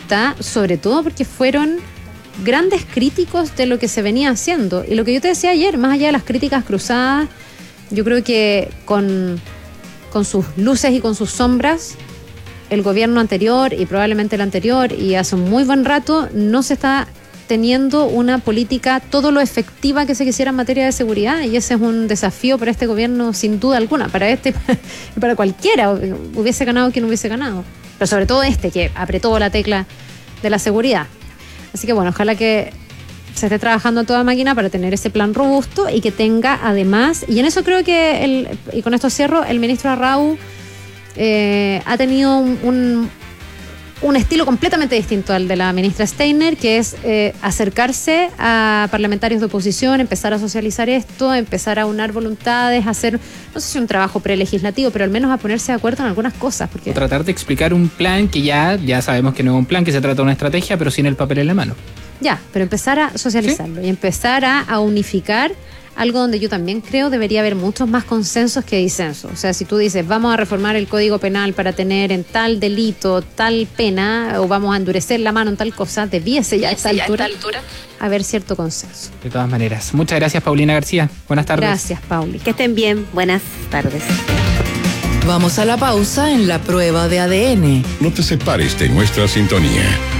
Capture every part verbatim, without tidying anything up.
injusta, sobre todo porque fueron grandes críticos de lo que se venía haciendo. Y lo que yo te decía ayer, más allá de las críticas cruzadas, yo creo que con, con sus luces y con sus sombras, el gobierno anterior y probablemente el anterior y hace un muy buen rato no se está teniendo una política todo lo efectiva que se quisiera en materia de seguridad, y ese es un desafío para este gobierno sin duda alguna, para este y para cualquiera, hubiese ganado quien hubiese ganado, pero sobre todo este que apretó la tecla de la seguridad. Así que bueno, ojalá que se esté trabajando a toda máquina para tener ese plan robusto y que tenga además, y en eso creo que, el, y con esto cierro, el ministro Arrau eh, ha tenido un, un, un estilo completamente distinto al de la ministra Steiner, que es eh, acercarse a parlamentarios de oposición, empezar a socializar esto, empezar a unar voluntades, hacer, no sé si un trabajo prelegislativo, pero al menos a ponerse de acuerdo en algunas cosas. Porque... O tratar de explicar un plan que ya, ya sabemos que no es un plan, que se trata de una estrategia, pero sin el papel en la mano. Ya, pero empezar a socializarlo, ¿sí? Y empezar a, a unificar algo donde yo también creo debería haber muchos más consensos que disensos. O sea, si tú dices, vamos a reformar el Código Penal para tener en tal delito tal pena, o vamos a endurecer la mano en tal cosa, debiese ya a esta altura, altura haber cierto consenso. De todas maneras. Muchas gracias, Paulina García. Buenas tardes. Gracias, Pauli. Que estén bien. Buenas tardes. Vamos a la pausa en la prueba de A D N. No te separes de nuestra sintonía.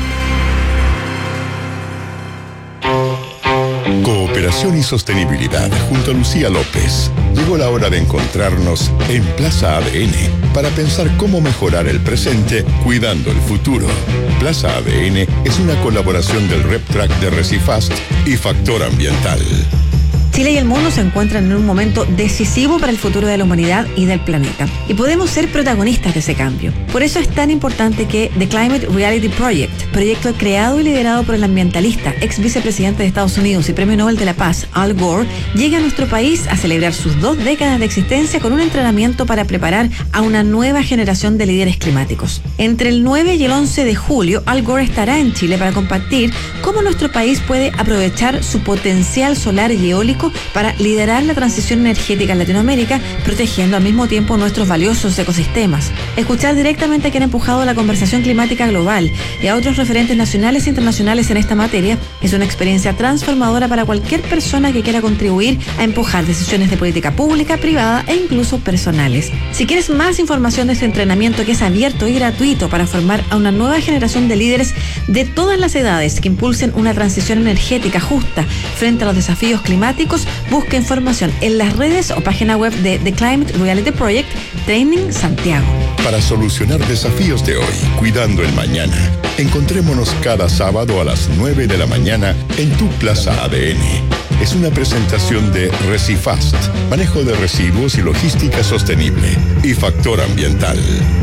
Cooperación y sostenibilidad junto a Lucía López. Llegó la hora de encontrarnos en Plaza A D N para pensar cómo mejorar el presente cuidando el futuro. Plaza A D N es una colaboración del RepTrak de Recifast y Factor Ambiental. Chile y el mundo se encuentran en un momento decisivo para el futuro de la humanidad y del planeta. Y podemos ser protagonistas de ese cambio. Por eso es tan importante que The Climate Reality Project, proyecto creado y liderado por el ambientalista, ex vicepresidente de Estados Unidos y Premio Nobel de la Paz, Al Gore, llegue a nuestro país a celebrar sus dos décadas de existencia con un entrenamiento para preparar a una nueva generación de líderes climáticos. Entre el nueve y el once de julio, Al Gore estará en Chile para compartir cómo nuestro país puede aprovechar su potencial solar y eólico para liderar la transición energética en Latinoamérica, protegiendo al mismo tiempo nuestros valiosos ecosistemas. Escuchar directamente a quien ha empujado la conversación climática global y a otros referentes nacionales e internacionales en esta materia es una experiencia transformadora para cualquier persona que quiera contribuir a empujar decisiones de política pública, privada e incluso personales. Si quieres más información de este entrenamiento, que es abierto y gratuito para formar a una nueva generación de líderes de todas las edades que impulsen una transición energética justa frente a los desafíos climáticos, busca información en las redes o página web de The Climate Reality Project Training Santiago. Para solucionar desafíos de hoy, cuidando el mañana, encontrémonos cada sábado a las nueve de la mañana en tu Plaza A D N. Es una presentación de Recifast, manejo de residuos y logística sostenible, y Factor Ambiental.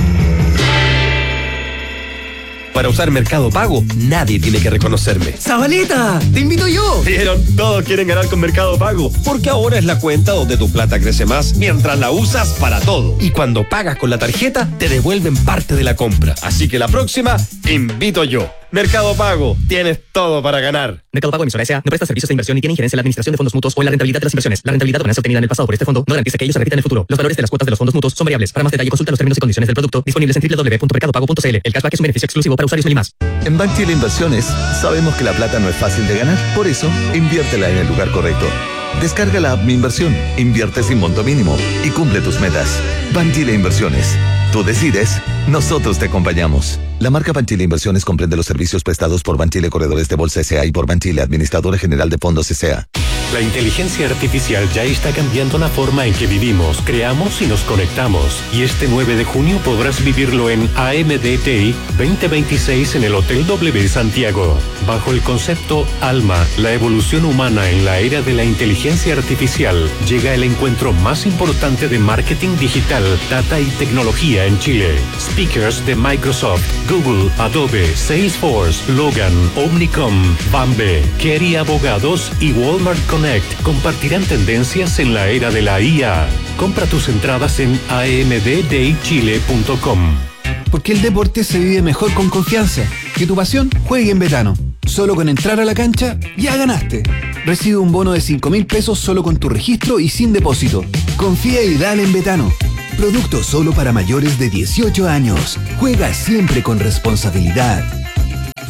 Para usar Mercado Pago, nadie tiene que reconocerme. ¡Zabaleta! ¡Te invito yo! Pero todos quieren ganar con Mercado Pago, porque ahora es la cuenta donde tu plata crece más mientras la usas para todo. Y cuando pagas con la tarjeta, te devuelven parte de la compra. Así que la próxima, invito yo. Mercado Pago, tienes todo para ganar. Mercado Pago Emisora S A no presta servicios de inversión ni tiene injerencia en la administración de fondos mutuos o en la rentabilidad de las inversiones. La rentabilidad o ganancia obtenida en el pasado por este fondo no garantiza que ellos se repitan en el futuro. Los valores de las cuotas de los fondos mutuos son variables. Para más detalle, consulta los términos y condiciones del producto disponibles en doble u doble u doble u punto mercado pago punto c l. El cashback es un beneficio exclusivo para usuarios Melimas. En Banchile Inversiones sabemos que la plata no es fácil de ganar. Por eso, inviértela en el lugar correcto. Descarga la app Mi Inversión, invierte sin monto mínimo y cumple tus metas. Banchile Inversiones. Tú decides, nosotros te acompañamos. La marca Banchile Inversiones comprende los servicios prestados por Banchile Corredores de Bolsa S A y por Banchile Administradora General de Fondos S A. La inteligencia artificial ya está cambiando la forma en que vivimos, creamos y nos conectamos. Y este nueve de junio podrás vivirlo en A M D T I veinte veintiséis en el Hotel W Santiago. Bajo el concepto Alma, la evolución humana en la era de la inteligencia artificial, llega el encuentro más importante de marketing digital, data y tecnología en Chile. Speakers de Microsoft, Google, Adobe, Salesforce, Logan, Omnicom, Bambe, Kerry Abogados y Walmart Connect compartirán tendencias en la era de la I A. Compra tus entradas en a m d d i chile punto com. Porque el deporte se vive mejor con confianza. Que tu pasión juegue en Betano. Solo con entrar a la cancha, ya ganaste. Recibe un bono de cinco mil pesos solo con tu registro y sin depósito. Confía y dale en Betano. Producto solo para mayores de dieciocho años. Juega siempre con responsabilidad.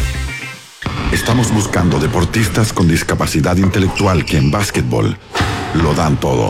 Estamos buscando deportistas con discapacidad intelectual que en básquetbol lo dan todo.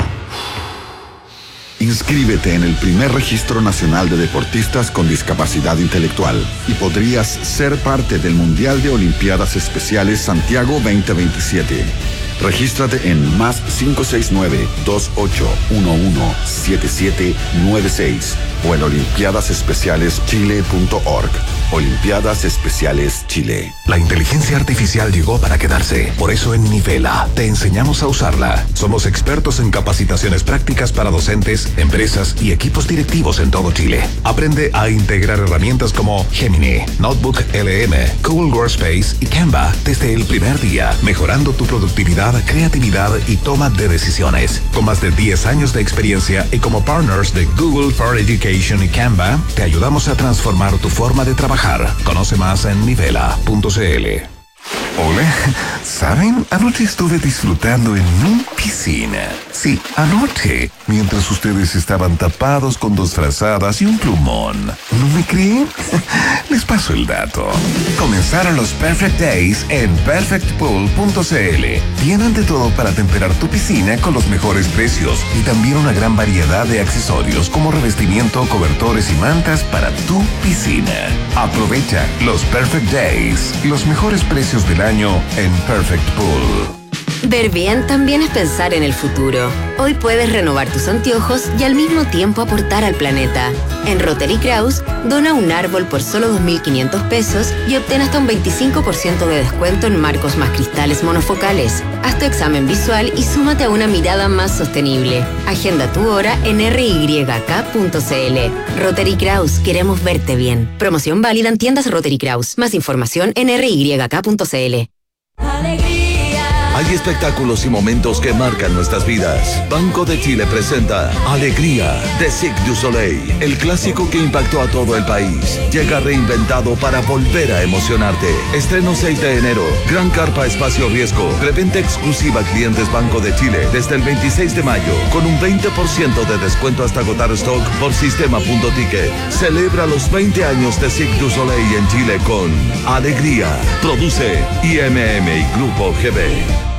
Inscríbete en el primer registro nacional de deportistas con discapacidad intelectual y podrías ser parte del Mundial de Olimpiadas Especiales Santiago veinte veintisiete. Regístrate en más cinco seis nueve, dos ocho uno uno, siete siete nueve seis o en olimpiadas especiales chile punto org. Olimpiadas Especiales Chile. La inteligencia artificial llegó para quedarse. Por eso en Nivela te enseñamos a usarla. Somos expertos en capacitaciones prácticas para docentes, empresas y equipos directivos en todo Chile. Aprende a integrar herramientas como Gemini, Notebook L M, Google Workspace y Canva desde el primer día, mejorando tu productividad, creatividad y toma de decisiones. Con más de diez años de experiencia y como partners de Google for Education y Canva, te ayudamos a transformar tu forma de trabajar. Conoce más en nivela punto cl. Hola, ¿saben? Anoche estuve disfrutando en mi piscina. Sí, anoche, mientras ustedes estaban tapados con dos frazadas y un plumón. ¿No me creen? Les paso el dato. Comenzaron los Perfect Days en perfect pool punto cl. Tienen de todo para temperar tu piscina con los mejores precios y también una gran variedad de accesorios como revestimiento, cobertores y mantas para tu piscina. Aprovecha los Perfect Days, los mejores precios del año en Perfect Pool. Ver bien también es pensar en el futuro. Hoy puedes renovar tus anteojos y al mismo tiempo aportar al planeta. En Rotary Kraus, dona un árbol por solo dos mil quinientos pesos y obtén hasta un veinticinco por ciento de descuento en marcos más cristales monofocales. Haz tu examen visual y súmate a una mirada más sostenible. Agenda tu hora en r y k punto cl. Rotary Kraus, queremos verte bien. Promoción válida en tiendas Rotary Kraus. Más información en r y k punto cl. Hay espectáculos y momentos que marcan nuestras vidas. Banco de Chile presenta Alegría de Cirque du Soleil, el clásico que impactó a todo el país. Llega reinventado para volver a emocionarte. Estreno seis de enero. Gran carpa espacio riesgo. Preventa exclusiva a clientes Banco de Chile desde el veintiséis de mayo con un veinte por ciento de descuento hasta agotar stock por sistema punto ticket. Celebra los veinte años de Cirque du Soleil en Chile con Alegría. Produce I M M y Grupo G B.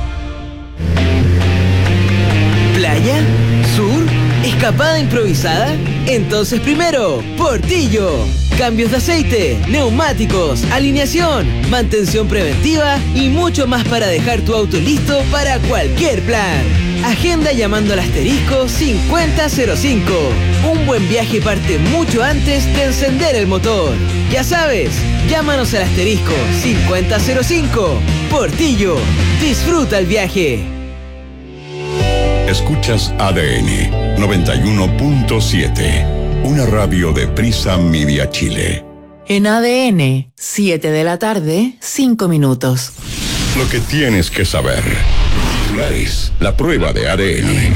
¿Playa? ¿Sur? ¿Escapada improvisada? Entonces primero, Portillo. Cambios de aceite, neumáticos, alineación, mantención preventiva y mucho más para dejar tu auto listo para cualquier plan. Agenda llamando al asterisco cincuenta cero cinco. Un buen viaje parte mucho antes de encender el motor. Ya sabes, llámanos al asterisco cincuenta cero cinco. Portillo, disfruta el viaje. Escuchas A D N noventa y uno punto siete, una radio de Prisa Media Chile. En A D N, siete de la tarde, cinco minutos. Lo que tienes que saber. La prueba de A D N.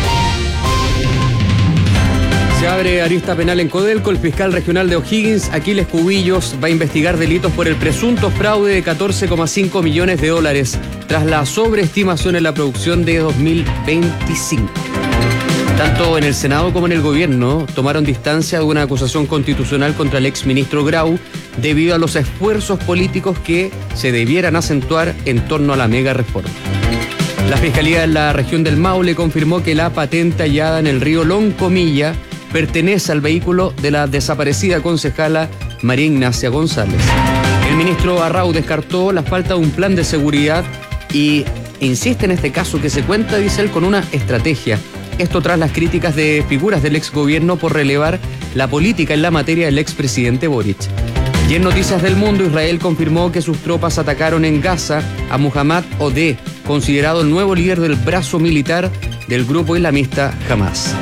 Se abre arista penal en Codelco. El fiscal regional de O'Higgins, Aquiles Cubillos, va a investigar delitos por el presunto fraude de catorce coma cinco millones de dólares tras la sobreestimación en la producción de dos mil veinticinco. Tanto en el Senado como en el gobierno tomaron distancia de una acusación constitucional contra el exministro Grau debido a los esfuerzos políticos que se debieran acentuar en torno a la mega reforma. La Fiscalía en la región del Maule confirmó que la patente hallada en el río Loncomilla pertenece al vehículo de la desaparecida concejala María Ignacia González. El ministro Arrau descartó la falta de un plan de seguridad y insiste en este caso que se cuenta, dice él, con una estrategia. Esto tras las críticas de figuras del exgobierno por relevar la política en la materia del expresidente Boric. Y en Noticias del Mundo, Israel confirmó que sus tropas atacaron en Gaza a Muhammad Odeh, considerado el nuevo líder del brazo militar del grupo islamista Hamas.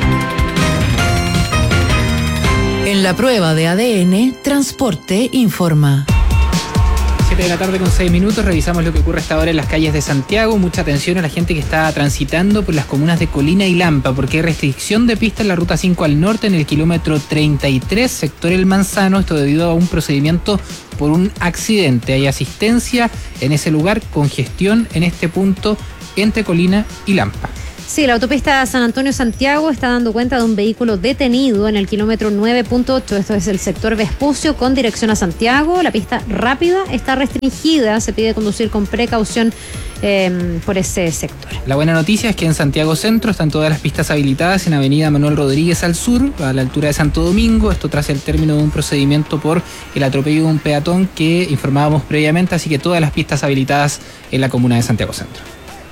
En la prueba de A D N, Transporte informa. siete de la tarde con seis minutos, revisamos lo que ocurre hasta ahora en las calles de Santiago. Mucha atención a la gente que está transitando por las comunas de Colina y Lampa, porque hay restricción de pista en la ruta cinco al norte en el kilómetro treinta y tres, sector El Manzano, esto debido a un procedimiento por un accidente. Hay asistencia en ese lugar, congestión en este punto entre Colina y Lampa. Sí, la autopista San Antonio-Santiago está dando cuenta de un vehículo detenido en el kilómetro nueve punto ocho. Esto es el sector Vespucio con dirección a Santiago. La pista rápida está restringida. Se pide conducir con precaución eh, por ese sector. La buena noticia es que en Santiago Centro están todas las pistas habilitadas en Avenida Manuel Rodríguez al sur, a la altura de Santo Domingo. Esto tras el término de un procedimiento por el atropello de un peatón que informábamos previamente. Así que todas las pistas habilitadas en la comuna de Santiago Centro.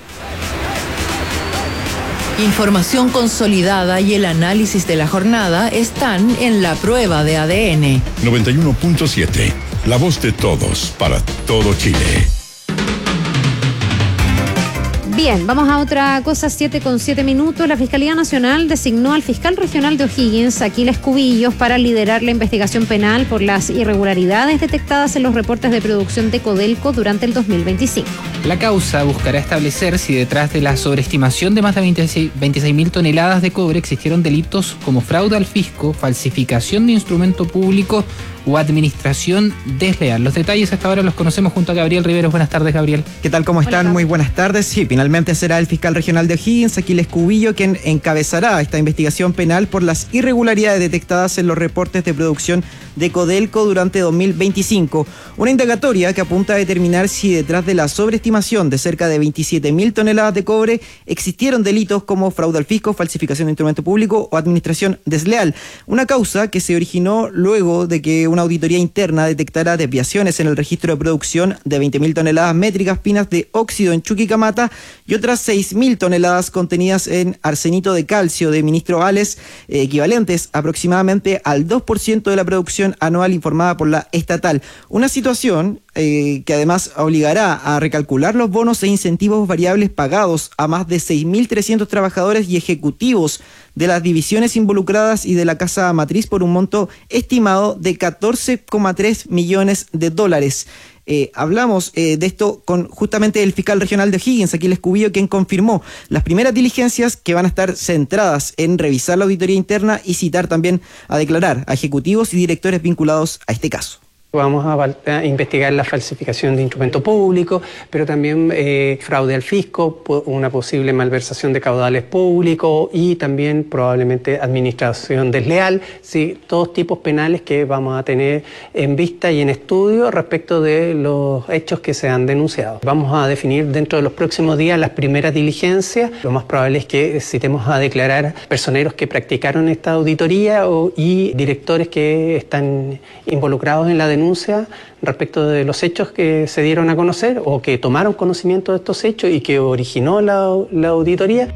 Información consolidada y el análisis de la jornada están en la prueba de A D N. noventa y uno punto siete, la voz de todos para todo Chile. Bien, vamos a otra cosa, siete con siete minutos. La Fiscalía Nacional designó al fiscal regional de O'Higgins, Aquiles Cubillos, para liderar la investigación penal por las irregularidades detectadas en los reportes de producción de Codelco durante el dos mil veinticinco. La causa buscará establecer si detrás de la sobreestimación de más de veintiséis mil toneladas de cobre existieron delitos como fraude al fisco, falsificación de instrumento público o administración desleal. Los detalles hasta ahora los conocemos junto a Gabriel Riveros. Buenas tardes, Gabriel. ¿Qué tal? ¿Cómo están? Hola, muy buenas tardes. Sí, finalmente será el fiscal regional de O'Higgins, Aquiles Cubillo, quien encabezará esta investigación penal por las irregularidades detectadas en los reportes de producción de Codelco durante dos mil veinticinco. Una indagatoria que apunta a determinar si detrás de la sobreestimación de cerca de veintisiete mil toneladas de cobre existieron delitos como fraude al fisco, falsificación de instrumento público o administración desleal. Una causa que se originó luego de que una auditoría interna detectara desviaciones en el registro de producción de veinte mil toneladas métricas finas de óxido en Chuquicamata y otras seis mil toneladas contenidas en arsenito de calcio de Ministro Ales, eh, equivalentes aproximadamente al dos por ciento de la producción anual informada por la estatal. Una situación eh, que además obligará a recalcular los bonos e incentivos variables pagados a más de seis mil trescientos trabajadores y ejecutivos de las divisiones involucradas y de la casa matriz por un monto estimado de catorce coma tres millones de dólares. Eh, hablamos eh, de esto con justamente el fiscal regional de O'Higgins, Aquiles Cubillo, quien confirmó las primeras diligencias que van a estar centradas en revisar la auditoría interna y citar también a declarar a ejecutivos y directores vinculados a este caso. Vamos a, a investigar la falsificación de instrumento público, pero también eh, fraude al fisco, una posible malversación de caudales públicos y también probablemente administración desleal, sí, todos tipos penales que vamos a tener en vista y en estudio respecto de los hechos que se han denunciado. Vamos a definir dentro de los próximos días las primeras diligencias. Lo más probable es que citemos a declarar personeros que practicaron esta auditoría o, y directores que están involucrados en la denuncia denuncia respecto de los hechos que se dieron a conocer o que tomaron conocimiento de estos hechos y que originó la, la auditoría.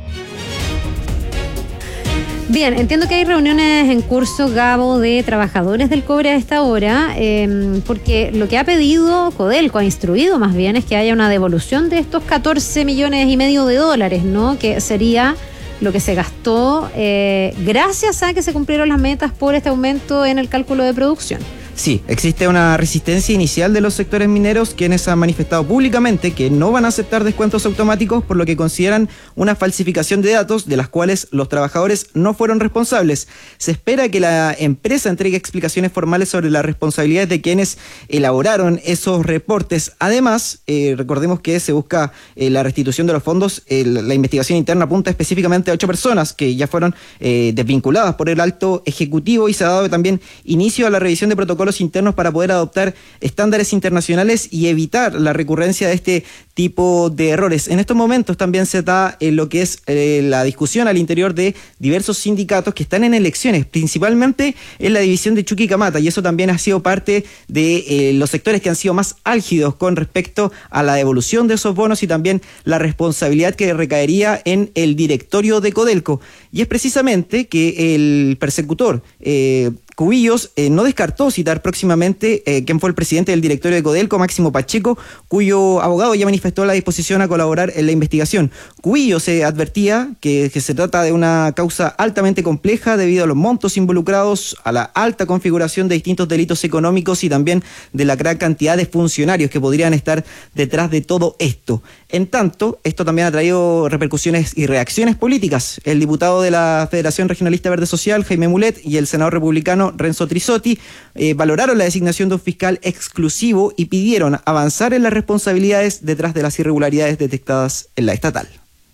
Bien, entiendo que hay reuniones en curso, Gabo, de trabajadores del cobre a esta hora, eh, porque lo que ha pedido Codelco, ha instruido más bien, es que haya una devolución de estos catorce millones y medio de dólares, ¿no? Que sería lo que se gastó eh, gracias a que se cumplieron las metas por este aumento en el cálculo de producción. Sí, existe una resistencia inicial de los sectores mineros, quienes han manifestado públicamente que no van a aceptar descuentos automáticos, por lo que consideran una falsificación de datos de las cuales los trabajadores no fueron responsables. Se espera que la empresa entregue explicaciones formales sobre las responsabilidades de quienes elaboraron esos reportes. Además, eh, recordemos que se busca eh, la restitución de los fondos. Eh, la investigación interna apunta específicamente a ocho personas que ya fueron eh, desvinculadas por el alto ejecutivo y se ha dado también inicio a la revisión de protocolos internos para poder adoptar estándares internacionales y evitar la recurrencia de este tipo de errores. En estos momentos también se da eh, lo que es eh, la discusión al interior de diversos sindicatos que están en elecciones, principalmente en la división de Chuquicamata, y eso también ha sido parte de eh, los sectores que han sido más álgidos con respecto a la devolución de esos bonos y también la responsabilidad que recaería en el directorio de Codelco. Y es precisamente que el persecutor eh, Cubillos eh, no descartó citar próximamente eh, quién fue el presidente del directorio de Codelco, Máximo Pacheco, cuyo abogado ya manifestó la disposición a colaborar en la investigación. Cubillos se eh, advertía que, que se trata de una causa altamente compleja debido a los montos involucrados, a la alta configuración de distintos delitos económicos y también de la gran cantidad de funcionarios que podrían estar detrás de todo esto. En tanto, esto también ha traído repercusiones y reacciones políticas. El diputado de la Federación Regionalista Verde Social, Jaime Mulet, y el senador republicano Renzo Trisotti eh, valoraron la designación de un fiscal exclusivo y pidieron avanzar en las responsabilidades detrás de las irregularidades detectadas en la estatal.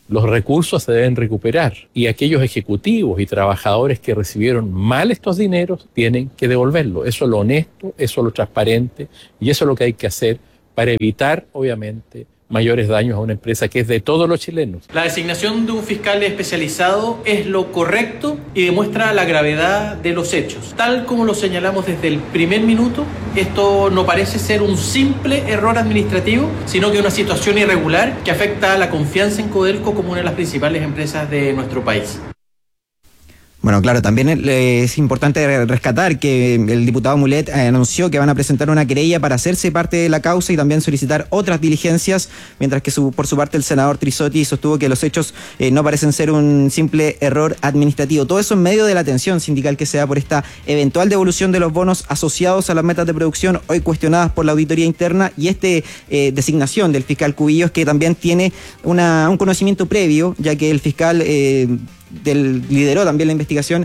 Los recursos se deben recuperar y aquellos ejecutivos y trabajadores que recibieron mal estos dineros tienen que devolverlo. Eso es lo honesto, eso es lo transparente y eso es lo que hay que hacer para evitar, obviamente, mayores daños a una empresa que es de todos los chilenos. La designación de un fiscal especializado es lo correcto y demuestra la gravedad de los hechos. Tal como lo señalamos desde el primer minuto, esto no parece ser un simple error administrativo, sino que una situación irregular que afecta a la confianza en Codelco como una de las principales empresas de nuestro país. Bueno, claro, también es importante rescatar que el diputado Mulet anunció que van a presentar una querella para hacerse parte de la causa y también solicitar otras diligencias, mientras que su, por su parte el senador Trisotti sostuvo que los hechos eh, no parecen ser un simple error administrativo. Todo eso en medio de la tensión sindical que se da por esta eventual devolución de los bonos asociados a las metas de producción, hoy cuestionadas por la auditoría interna, y este eh, designación del fiscal Cubillos, que también tiene una, un conocimiento previo, ya que el fiscal... Eh, Del, lideró también la investigación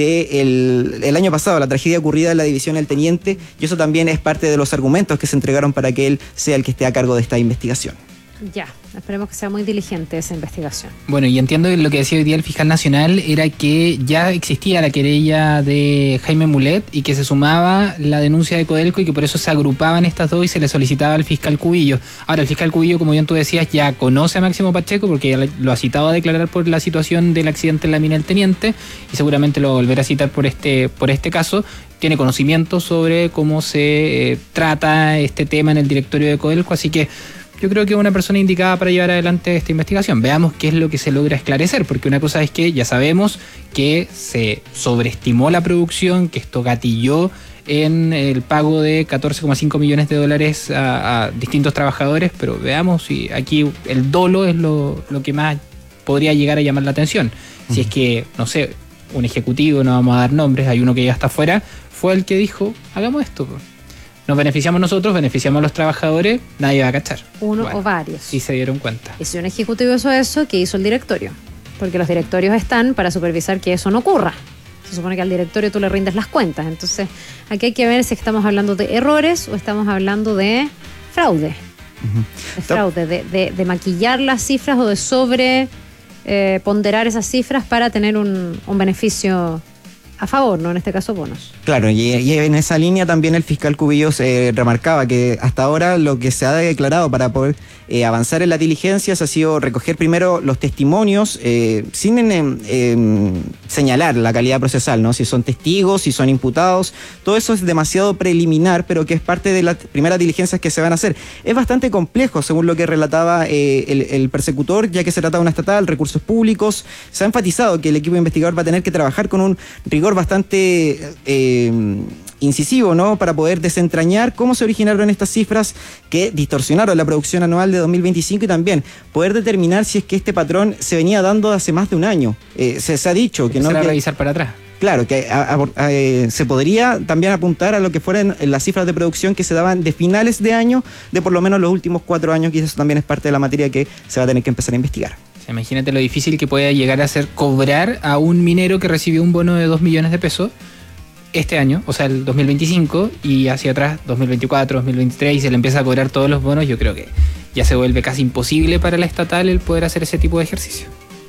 del el año pasado, la tragedia ocurrida en la división El Teniente, y eso también es parte de los argumentos que se entregaron para que él sea el que esté a cargo de esta investigación. Ya, esperemos que sea muy diligente esa investigación. Bueno, y entiendo que lo que decía hoy día el fiscal nacional era que ya existía la querella de Jaime Mulet y que se sumaba la denuncia de Codelco y que por eso se agrupaban estas dos y se le solicitaba al fiscal Cubillo. Ahora, el fiscal Cubillo, como bien tú decías, ya conoce a Máximo Pacheco porque ya lo ha citado a declarar por la situación del accidente en la mina El Teniente y seguramente lo volverá a citar por este, por este caso. Tiene conocimiento sobre cómo se eh, trata este tema en el directorio de Codelco, así que yo creo que es una persona indicada para llevar adelante esta investigación. Veamos qué es lo que se logra esclarecer, porque una cosa es que ya sabemos que se sobreestimó la producción, que esto gatilló en el pago de catorce coma cinco millones de dólares a, a distintos trabajadores, pero veamos si aquí el dolo es lo, lo que más podría llegar a llamar la atención. Si es que, no sé, un ejecutivo, no vamos a dar nombres, hay uno que ya está afuera, fue el que dijo, hagamos esto, nos beneficiamos nosotros, beneficiamos a los trabajadores, nadie va a cachar. Uno bueno, o varios. Y se dieron cuenta. Y si un ejecutivo hizo eso, ¿qué hizo el directorio? Porque los directorios están para supervisar que eso no ocurra. Se supone que al directorio tú le rindes las cuentas. Entonces, aquí hay que ver si estamos hablando de errores o estamos hablando de fraude. Uh-huh. De fraude, de, de, de maquillar las cifras o de sobre eh, ponderar esas cifras para tener un, un beneficio a favor, ¿no? En este caso, bonos. Claro, y, y en esa línea también el fiscal Cubillos eh, remarcaba que hasta ahora lo que se ha declarado para poder eh, avanzar en las diligencias ha sido recoger primero los testimonios eh, sin eh, eh, señalar la calidad procesal, ¿no? Si son testigos, si son imputados, todo eso es demasiado preliminar, pero que es parte de las primeras diligencias que se van a hacer. Es bastante complejo, según lo que relataba eh, el, el persecutor, ya que se trata de una estatal, recursos públicos. Se ha enfatizado que el equipo investigador va a tener que trabajar con un rigor bastante eh, incisivo, ¿no? Para poder desentrañar cómo se originaron estas cifras que distorsionaron la producción anual de dos mil veinticinco y también poder determinar si es que este patrón se venía dando hace más de un año. Eh, se, se ha dicho que no... Empezar que, a revisar para atrás. Claro, que a, a, a, eh, se podría también apuntar a lo que fueran las cifras de producción que se daban de finales de año, de por lo menos los últimos cuatro años, y eso también es parte de la materia que se va a tener que empezar a investigar. Imagínate lo difícil que puede llegar a ser cobrar a un minero que recibió un bono de dos millones de pesos este año, o sea, el dos mil veinticinco, y hacia atrás, dos mil veinticuatro, dos mil veintitrés, y se le empieza a cobrar todos los bonos. Yo creo que ya se vuelve casi imposible para la estatal el poder hacer ese tipo de ejercicio.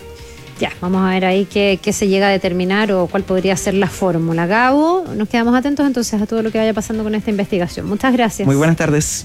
Ya, vamos a ver ahí qué, qué se llega a determinar o cuál podría ser la fórmula. Gabo, nos quedamos atentos entonces a todo lo que vaya pasando con esta investigación. Muchas gracias. Muy buenas tardes.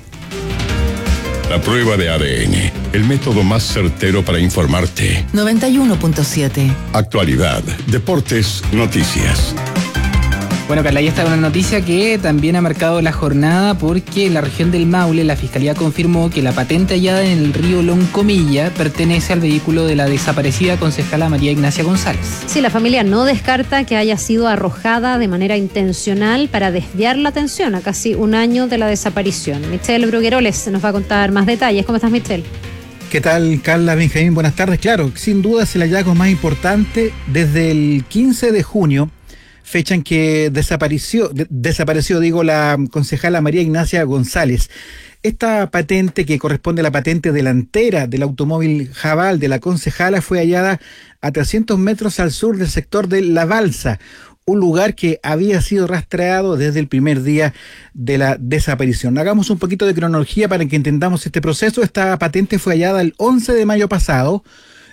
La prueba de A D N, el método más certero para informarte. noventa y uno punto siete. Actualidad, deportes, noticias. Bueno, Carla, ahí está una noticia que también ha marcado la jornada porque en la región del Maule la Fiscalía confirmó que la patente hallada en el río Loncomilla pertenece al vehículo de la desaparecida concejala María Ignacia González. Sí, la familia no descarta que haya sido arrojada de manera intencional para desviar la atención a casi un año de la desaparición. Michelle Brugueroles nos va a contar más detalles. ¿Cómo estás, Michelle? ¿Qué tal, Carla, Benjamín? Buenas tardes. Claro, sin duda es el hallazgo más importante desde el quince de junio, fecha en que desapareció, de, desapareció, digo, la concejala María Ignacia González. Esta patente, que corresponde a la patente delantera del automóvil Jabal de la concejala, fue hallada a trescientos metros al sur del sector de La Balsa, un lugar que había sido rastreado desde el primer día de la desaparición. Hagamos un poquito de cronología para que entendamos este proceso. Esta patente fue hallada el once de mayo pasado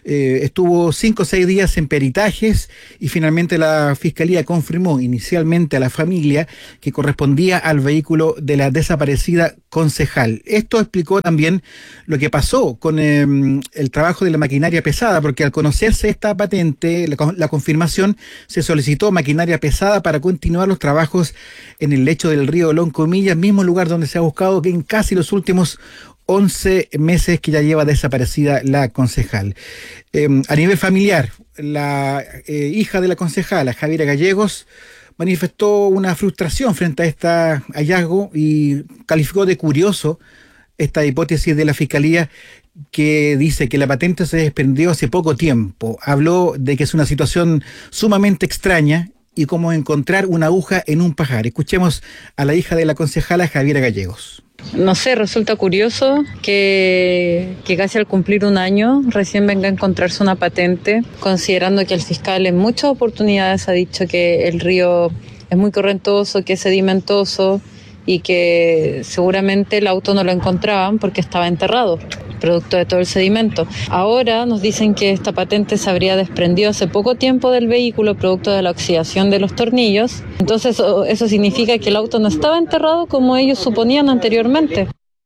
Eh, estuvo cinco o seis días en peritajes y finalmente la Fiscalía confirmó inicialmente a la familia que correspondía al vehículo de la desaparecida concejal. Esto explicó también lo que pasó con eh, el trabajo de la maquinaria pesada, porque al conocerse esta patente, la, la confirmación, se solicitó maquinaria pesada para continuar los trabajos en el lecho del río Loncomilla, mismo lugar donde se ha buscado que en casi los últimos once meses que ya lleva desaparecida la concejal. Eh, a nivel familiar, la eh, hija de la concejala, Javiera Gallegos, manifestó una frustración frente a este hallazgo y calificó de curioso esta hipótesis de la Fiscalía, que dice que la patente se desprendió hace poco tiempo. Habló de que es una situación sumamente extraña y como encontrar una aguja en un pajar. Escuchemos a la hija de la concejala, Javiera Gallegos. No sé, resulta curioso que, que casi al cumplir un año recién venga a encontrarse una patente, considerando que el fiscal en muchas oportunidades ha dicho que el río es muy correntoso, que es sedimentoso y que seguramente el auto no lo encontraban porque estaba enterrado, producto de todo el sedimento. Ahora nos dicen que esta patente se habría desprendido hace poco tiempo del vehículo, producto de la oxidación de los tornillos. Entonces eso, eso significa que el auto no estaba enterrado como ellos suponían anteriormente.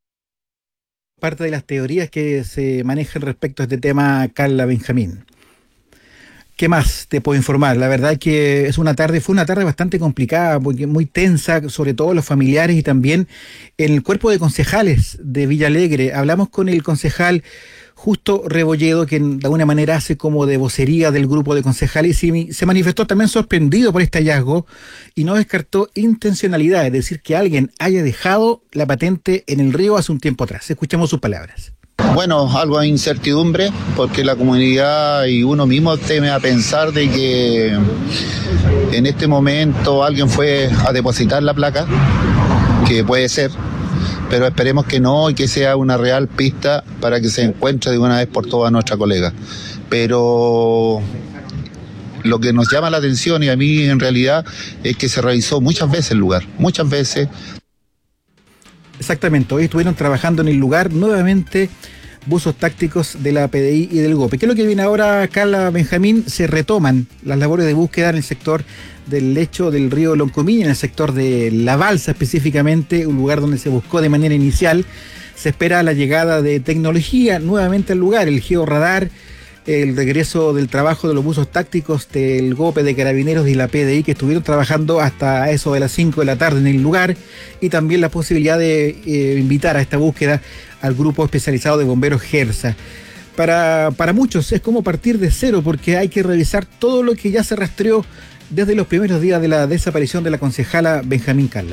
Parte de las teorías que se manejan respecto a este tema, Carla Benjamín. ¿Qué más te puedo informar? La verdad que es una tarde, fue una tarde bastante complicada, porque muy tensa, sobre todo los familiares y también el cuerpo de concejales de Villa Alegre. Hablamos con el concejal Justo Rebolledo, que de alguna manera hace como de vocería del grupo de concejales, y se manifestó también sorprendido por este hallazgo y no descartó intencionalidad, es decir, que alguien haya dejado la patente en el río hace un tiempo atrás. Escuchemos sus palabras. Bueno, algo de incertidumbre, porque la comunidad y uno mismo teme a pensar de que en este momento alguien fue a depositar la placa, que puede ser, pero esperemos que no y que sea una real pista para que se encuentre de una vez por todas nuestra colega. Pero lo que nos llama la atención, y a mí en realidad, es que se revisó muchas veces el lugar, muchas veces. Exactamente, hoy estuvieron trabajando en el lugar nuevamente buzos tácticos de la P D I y del GOPE. ¿Qué es lo que viene ahora, Carla Benjamín? Se retoman las labores de búsqueda en el sector del lecho del río Loncomilla, en el sector de La Balsa específicamente, un lugar donde se buscó de manera inicial. Se espera la llegada de tecnología nuevamente al lugar, el georradar, el regreso del trabajo de los buzos tácticos del GOPE, de Carabineros y la P D I, que estuvieron trabajando hasta eso de las cinco de la tarde en el lugar, y también la posibilidad de eh, invitar a esta búsqueda al grupo especializado de bomberos GERSA. Para, para muchos es como partir de cero, porque hay que revisar todo lo que ya se rastreó desde los primeros días de la desaparición de la concejala Benjamín Carla.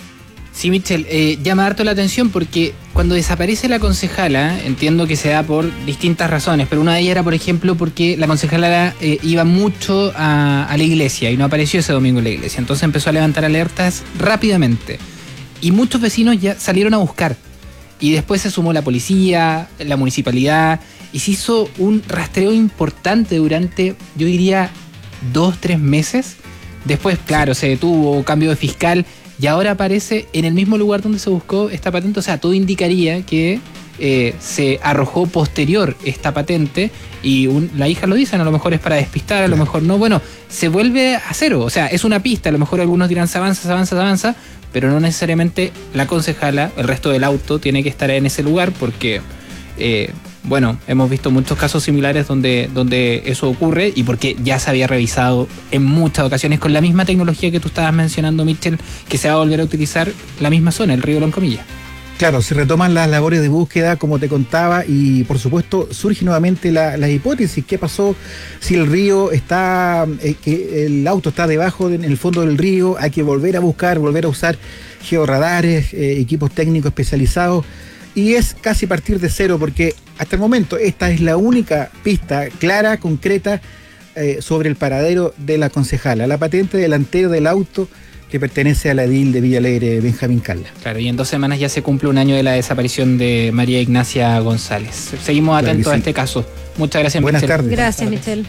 Sí, Michel, eh, llama harto la atención porque cuando desaparece la concejala, entiendo que se da por distintas razones, pero una de ellas era, por ejemplo, porque la concejala eh, iba mucho a, a la iglesia y no apareció ese domingo en la iglesia. Entonces empezó a levantar alertas rápidamente y muchos vecinos ya salieron a buscar. Y después se sumó la policía, la municipalidad, y se hizo un rastreo importante durante, yo diría, dos, tres meses. Después, claro, se detuvo, cambio de fiscal, y ahora aparece en el mismo lugar donde se buscó esta patente. O sea, todo indicaría que eh, se arrojó posterior esta patente, y un, la hija lo dice, a lo mejor es para despistar, a lo mejor no. Bueno, se vuelve a cero, o sea, es una pista, a lo mejor algunos dirán se avanza, se avanza, se avanza, pero no necesariamente la concejala, el resto del auto tiene que estar en ese lugar, porque, eh, bueno, hemos visto muchos casos similares donde, donde eso ocurre, y porque ya se había revisado en muchas ocasiones con la misma tecnología que tú estabas mencionando, Michel, que se va a volver a utilizar la misma zona, el río Loncomilla. Claro, se retoman las labores de búsqueda, como te contaba, y por supuesto surge nuevamente la, la hipótesis: ¿qué pasó si el río está, eh, que el auto está debajo, de, en el fondo del río? Hay que volver a buscar, volver a usar georradares, eh, equipos técnicos especializados, y es casi partir de cero, porque hasta el momento esta es la única pista clara, concreta, eh, sobre el paradero de la concejala, la patente delantero del auto que pertenece a la edil de Villa Alegre, Benjamín Carla. Claro, y en dos semanas ya se cumple un año de la desaparición de María Ignacia González. Seguimos atentos claro sí. a este caso. Muchas gracias, Buenas Michel. tardes. Gracias, Michel.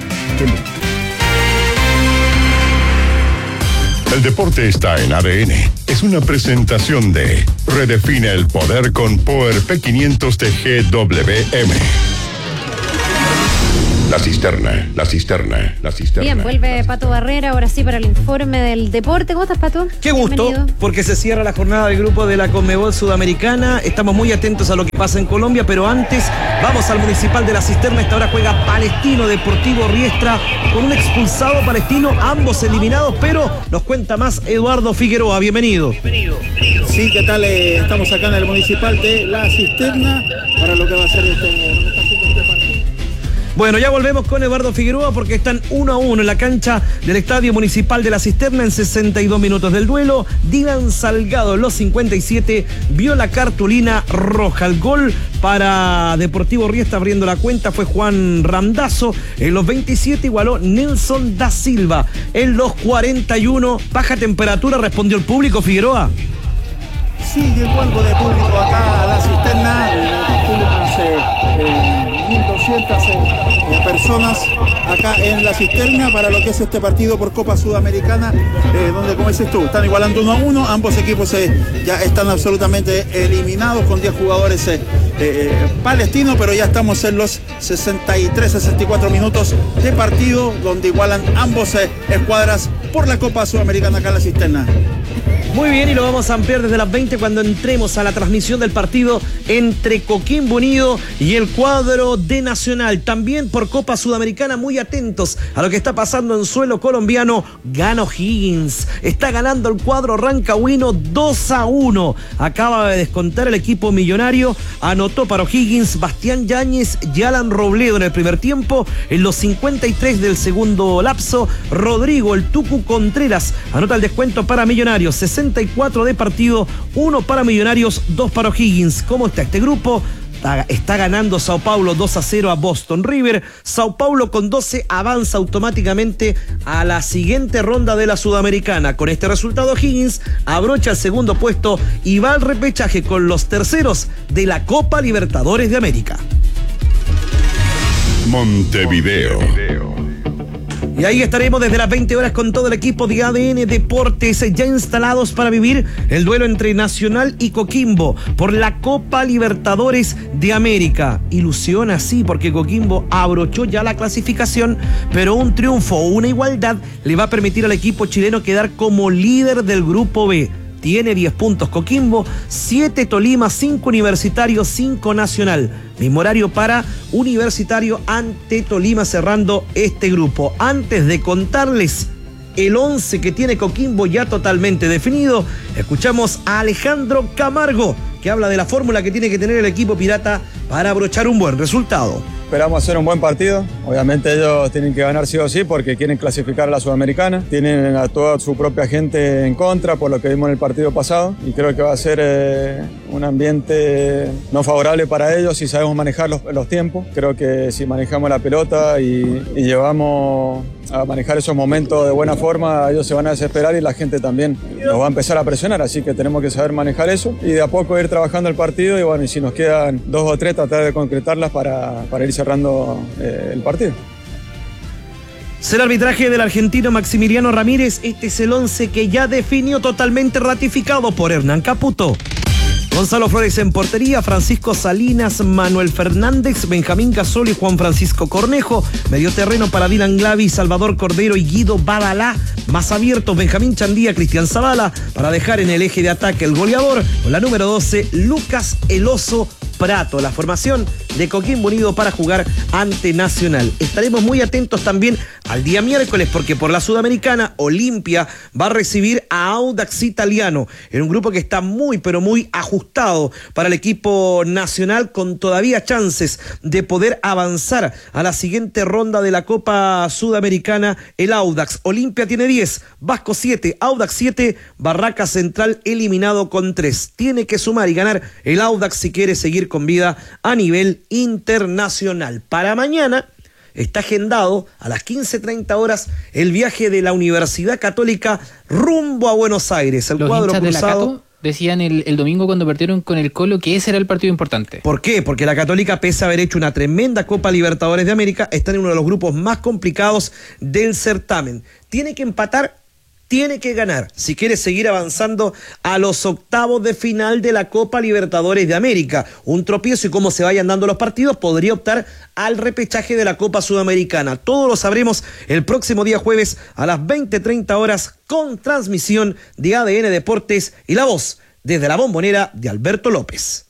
El deporte está en A D N. Es una presentación de Redefine el poder con Power P quinientos de G W M. La cisterna, la cisterna, la cisterna. Bien, vuelve Pato Barrera, ahora sí para el informe del deporte. ¿Cómo estás, Pato? Qué gusto, Bienvenido. porque se cierra la jornada del grupo de la Conmebol Sudamericana. Estamos muy atentos a lo que pasa en Colombia, pero antes vamos al Municipal de la Cisterna. Esta hora juega Palestino Deportivo Riestra con un expulsado palestino, ambos eliminados, pero nos cuenta más Eduardo Figueroa. Bienvenido. Sí, ¿qué tal? Eh, estamos acá en el Municipal de la Cisterna para lo que va a ser este... Bueno, ya volvemos con Eduardo Figueroa porque están uno a uno en la cancha del Estadio Municipal de la Cisterna en sesenta y dos minutos del duelo. Dylan Salgado en los cincuenta y siete vio la cartulina roja. El gol para Deportivo Riestra abriendo la cuenta fue Juan Randazzo. En los veintisiete igualó Nelson da Silva. En los cuarenta y uno, baja temperatura, respondió el público, Figueroa. Sí, llegó algo de público acá a la Cisterna. Unas eh, eh, mil doscientas eh, personas acá en la Cisterna para lo que es este partido por Copa Sudamericana, eh, donde, como dices tú, están igualando uno a uno. Ambos equipos eh, ya están absolutamente eliminados con diez jugadores eh, eh, palestinos, pero ya estamos en los sesenta y tres, sesenta y cuatro minutos de partido, donde igualan ambos eh, escuadras por la Copa Sudamericana acá en la Cisterna. Muy bien, y lo vamos a ampliar desde las veinte cuando entremos a la transmisión del partido entre Coquimbo Unido y el cuadro de Nacional. También por Copa Sudamericana, muy atentos a lo que está pasando en suelo colombiano. Gana O'Higgins, está ganando el cuadro rancagüino dos a uno. Acaba de descontar el equipo millonario, anotó para O'Higgins Bastián Yáñez y Alan Robledo en el primer tiempo. En los cincuenta y tres del segundo lapso, Rodrigo el Tucu Contreras anota el descuento para Millonarios. sesenta y cuatro de partido, uno para Millonarios, dos para O'Higgins. ¿Cómo está este grupo? Está, está ganando Sao Paulo dos a cero a Boston River. Sao Paulo con doce avanza automáticamente a la siguiente ronda de la Sudamericana. Con este resultado, O'Higgins abrocha el segundo puesto y va al repechaje con los terceros de la Copa Libertadores de América. Montevideo. Y ahí estaremos desde las veinte horas con todo el equipo de A D N Deportes ya instalados para vivir el duelo entre Nacional y Coquimbo por la Copa Libertadores de América. Ilusión así porque Coquimbo abrochó ya la clasificación, pero un triunfo o una igualdad le va a permitir al equipo chileno quedar como líder del grupo B. Tiene diez puntos Coquimbo, siete Tolima, cinco Universitario, cinco Nacional. Mismo horario para Universitario ante Tolima cerrando este grupo. Antes de contarles el once que tiene Coquimbo ya totalmente definido, escuchamos a Alejandro Camargo, que habla de la fórmula que tiene que tener el equipo pirata para abrochar un buen resultado. Esperamos hacer un buen partido. Obviamente ellos tienen que ganar sí o sí porque quieren clasificar a la Sudamericana. Tienen a toda su propia gente en contra por lo que vimos en el partido pasado y creo que va a ser eh, un ambiente no favorable para ellos si sabemos manejar los, los tiempos. Creo que si manejamos la pelota y, y llevamos a manejar esos momentos de buena forma, ellos se van a desesperar y la gente también nos va a empezar a presionar, así que tenemos que saber manejar eso y de a poco ir trabajando el partido y bueno, y si nos quedan dos o tres, tratar de concretarlas para, para ir cerrando eh, el partido. Es el arbitraje del argentino Maximiliano Ramírez. Este es el once que ya definió, totalmente ratificado por Hernán Caputo. Gonzalo Flores en portería, Francisco Salinas, Manuel Fernández, Benjamín Gasol y Juan Francisco Cornejo. Medio terreno para Dylan Glavi, Salvador Cordero y Guido Badalá. Más abiertos, Benjamín Chandía, Cristian Zavala, para dejar en el eje de ataque el goleador. Con la número doce, Lucas El Oso Prato, la formación de Coquimbo Unido para jugar ante Nacional. Estaremos muy atentos también al día miércoles porque por la Sudamericana, Olimpia va a recibir a Audax Italiano en un grupo que está muy pero muy ajustado para el equipo nacional, con todavía chances de poder avanzar a la siguiente ronda de la Copa Sudamericana. El Audax, Olimpia tiene diez, Vasco siete, Audax siete, Barraca Central eliminado con tres. Tiene que sumar y ganar el Audax si quiere seguir con vida a nivel internacional. Para mañana está agendado a las quince treinta horas el viaje de la Universidad Católica rumbo a Buenos Aires. El Los cuadro hinchas cruzado. De la Cato decían el, el domingo cuando perdieron con el Colo que ese era el partido importante. ¿Por qué? Porque la Católica, pese a haber hecho una tremenda Copa Libertadores de América, está en uno de los grupos más complicados del certamen. Tiene que empatar tiene que ganar si quiere seguir avanzando a los octavos de final de la Copa Libertadores de América. Un tropiezo y cómo se vayan dando los partidos podría optar al repechaje de la Copa Sudamericana. Todo lo sabremos el próximo día jueves a las veinte treinta horas con transmisión de A D N Deportes y la voz desde la Bombonera de Alberto López.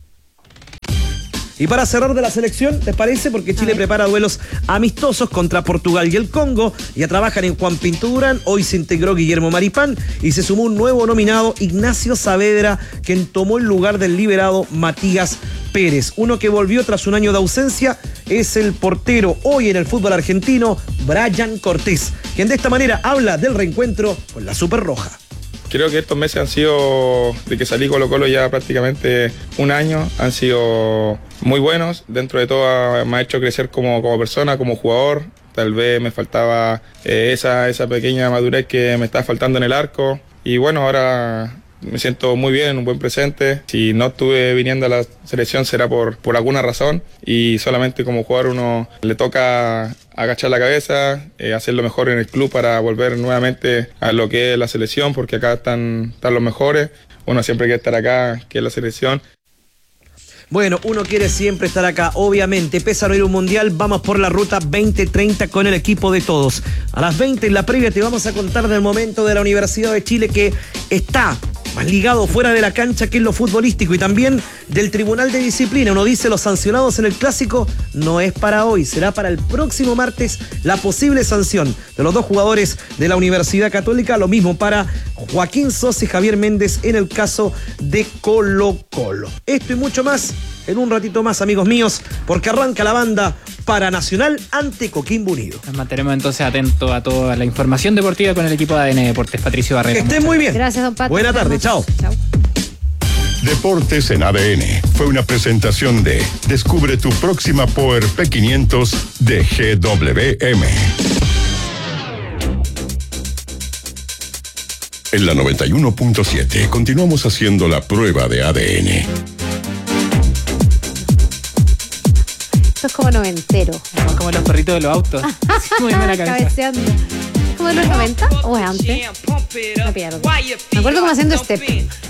Y para cerrar de la selección, ¿te parece? Porque Chile prepara duelos amistosos contra Portugal y el Congo. Ya trabajan en Juan Pinto Durán. Hoy se integró Guillermo Maripán y se sumó un nuevo nominado, Ignacio Saavedra, quien tomó el lugar del liberado Matías Pérez. Uno que volvió tras un año de ausencia es el portero hoy en el fútbol argentino, Brian Cortés, quien de esta manera habla del reencuentro con la Superroja. Creo que estos meses han sido, de que salí Colo Colo ya prácticamente un año, han sido muy buenos. Dentro de todo me ha hecho crecer como, como persona, como jugador. Tal vez me faltaba eh, esa, esa pequeña madurez que me estaba faltando en el arco. Y bueno, ahora me siento muy bien, en un buen presente. Si no estuve viniendo a la selección será por, por alguna razón. Y solamente como jugador uno le toca agachar la cabeza, eh, hacer lo mejor en el club para volver nuevamente a lo que es la selección, porque acá están, están los mejores. Uno siempre quiere estar acá, que es la selección. Bueno, uno quiere siempre estar acá, obviamente. Pese a no ir a un mundial, vamos por la ruta veinte treinta con el equipo de todos. A las veinte en la previa te vamos a contar del momento de la Universidad de Chile, que está más ligado fuera de la cancha que en lo futbolístico, y también del Tribunal de Disciplina. Uno dice, los sancionados en el Clásico no es para hoy, será para el próximo martes la posible sanción de los dos jugadores de la Universidad Católica. Lo mismo para Joaquín Sosa y Javier Méndez en el caso de Colo Colo. Esto y mucho más en un ratito más, amigos míos, porque arranca la banda para Nacional ante Coquimbo Unido. Nos mantenemos entonces atentos a toda la información deportiva con el equipo de A D N Deportes. Patricio Barrera. Que estén muy bien. Gracias, don Pato. Buena tarde, chao. Chao. Deportes en A D N fue una presentación de Descubre tu próxima Power P quinientos de G W M. En la noventa y uno punto siete continuamos haciendo la prueba de A D N. Esto es como noventero. Es como los perritos de los autos. Muy buena cabeza. Cabeceando. ¿Como de los noventa o es antes? Me pierdo. Me acuerdo como haciendo step.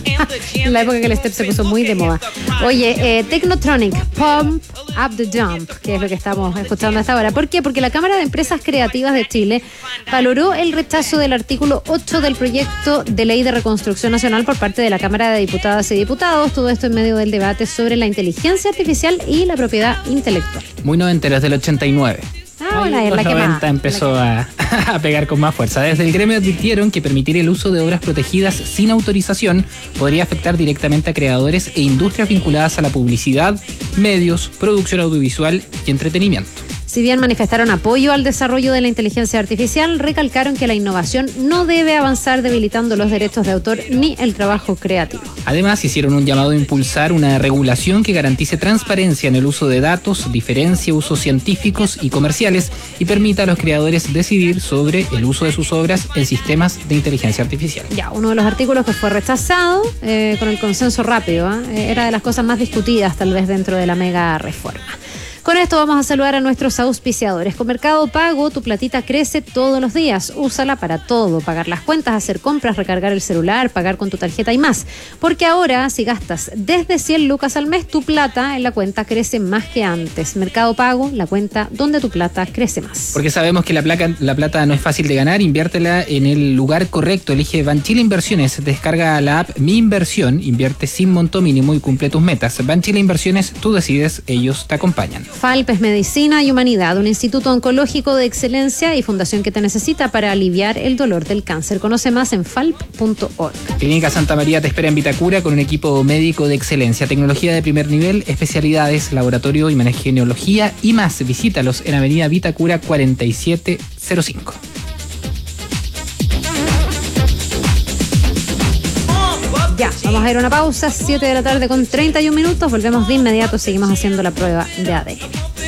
En la época que el step se puso muy de moda. Oye, eh, Technotronic, Pump Up the Jump, que es lo que estamos escuchando hasta ahora. ¿Por qué? Porque la Cámara de Empresas Creativas de Chile valoró el rechazo del artículo ocho del proyecto de ley de reconstrucción nacional por parte de la Cámara de Diputadas y Diputados. Todo esto en medio del debate sobre la inteligencia artificial y la propiedad intelectual. Muy noventero, es del ochenta y nueve. Ah, bueno, es la que más. Empezó a, a pegar con más fuerza. Desde el gremio advirtieron que permitir el uso de obras protegidas sin autorización podría afectar directamente a creadores e industrias vinculadas a la publicidad, medios, producción audiovisual y entretenimiento. Si bien manifestaron apoyo al desarrollo de la inteligencia artificial, recalcaron que la innovación no debe avanzar debilitando los derechos de autor ni el trabajo creativo. Además, hicieron un llamado a impulsar una regulación que garantice transparencia en el uso de datos, diferencie usos científicos y comerciales y permita a los creadores decidir sobre el uso de sus obras en sistemas de inteligencia artificial. Ya, uno de los artículos que fue rechazado eh, con el consenso rápido, ¿eh? era de las cosas más discutidas tal vez dentro de la mega reforma. Con esto vamos a saludar a nuestros auspiciadores. Con Mercado Pago, tu platita crece todos los días. Úsala para todo, pagar las cuentas, hacer compras, recargar el celular, pagar con tu tarjeta y más. Porque ahora, si gastas desde cien lucas al mes, tu plata en la cuenta crece más que antes. Mercado Pago, la cuenta donde tu plata crece más. Porque sabemos que la, placa, la plata no es fácil de ganar, inviértela en el lugar correcto. Elige Banchile Inversiones, descarga la app Mi Inversión, invierte sin monto mínimo y cumple tus metas. Banchile Inversiones, tú decides, ellos te acompañan. Falp es Medicina y Humanidad, un instituto oncológico de excelencia y fundación que te necesita para aliviar el dolor del cáncer. Conoce más en falp punto org. Clínica Santa María te espera en Vitacura con un equipo médico de excelencia, tecnología de primer nivel, especialidades, laboratorio, imagenología y más. Visítalos en Avenida Vitacura cuarenta y siete cero cinco. Ya, vamos a ir a una pausa, siete de la tarde con treinta y un minutos, volvemos de inmediato, seguimos haciendo la prueba de A D N.